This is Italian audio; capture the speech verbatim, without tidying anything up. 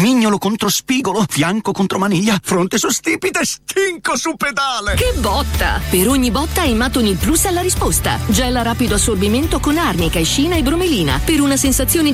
mignolo contro spigolo, fianco contro maniglia, fronte su stipite, stinco su pedale. Che botta! Per ogni botta Ematonil Plus ha la risposta. Gel a rapido assorbimento con arnica, escina e bromelina per una sensazione